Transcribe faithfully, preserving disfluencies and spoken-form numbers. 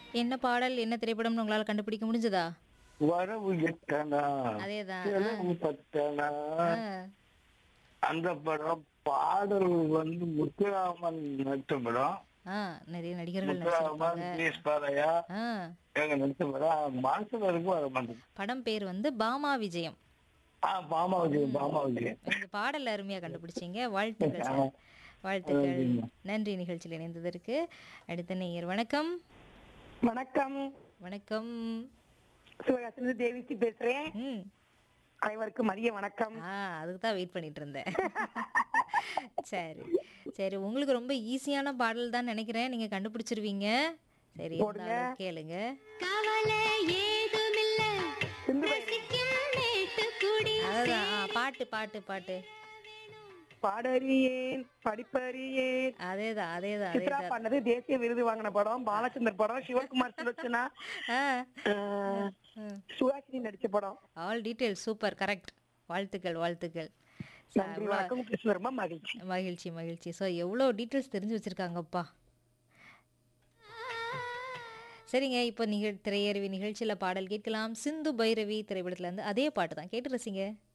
என்ன பாடல், என்ன திரைப்படம்னு உங்களால கண்டுபிடிக்க முடிஞ்சதா? வரவு எட்டனா அதேதான். ஆ. செலவு பத்தனா ஆ. அந்த படம். பாடல் வந்து முத்துராமன் நடித்த படம். ஆ. நிறைய நடிகர்கள் முத்துராமன், நடிச்சிருப்பாங்க. பி எஸ் பாலையா ஆ. இவங்க நடித்த படம். மனசுல இருக்கும் வர மாட்டேங்குது. படம் பேர் வந்து பாமா விஜயம். ஆ பாமா விஜய், ம். பாமா விஜய். இந்த பாடல் அருமையா கண்டுபிடிச்சீங்க. வாழ்த்துக்கள் ஆமா. சார். வாழ்த்துக்கள். நன்றி நிகழ்ச்சியில் இணைந்ததற்கு. அடுத்த நேயர் வணக்கம். வணக்கம். வணக்கம். சிவகாசிலிருந்து தேவிஸ்ரீ பேசுறேன். ம். அனைவருக்கும் மதிய வணக்கம். ஆ அதுக்கு தான் வெயிட் பண்ணிட்டு இருந்தேன். சரி. சரி உங்களுக்கு ரொம்ப ஈஸியான பாடல் தான் நினைக்கிறேன். நீங்க கண்டுபிடிச்சிருவீங்க. சரி போடுங்க. இருந்தாலும் கேளுங்க. கவலை ஏதுமில்ல சிந்து பைரவி. ரசிக்கும் மேட்டுக்குடி அதான் ஆ, பாட்டு பாட்டு பாட்டு. பாடறியேன் படிப்பறியேன். அதேதான் அதேதான் சித்ரா அதேதான். பண்ணது தேசிய விருது வாங்கின படம். பாலச்சந்தர் படம். சிவகுமார் சுலோச்சனா ஆ. ஆஹ், சுஹாசினி நடிச்ச படம். All detail super correct. வாழ்த்துக்கள் வாழ்த்துக்கள். நன்றி வணக்கம். கிருஷ்ண ரொம்ப மகிழ்ச்சி. மகிழ்ச்சி மகிழ்ச்சி. ஸோ எவ்வளோ டீட்டெயில்ஸ் தெரிஞ்சு வச்சுருக்காங்கப்பா. சரிங்க இப்போ நிகழ் திரையருவி நிகழ்ச்சியில் பாடல் கேட்கலாம். சிந்து பைரவி திரைப்படத்துலேருந்து அதே பாட்டு தான் கேட்டு ரசிங்க.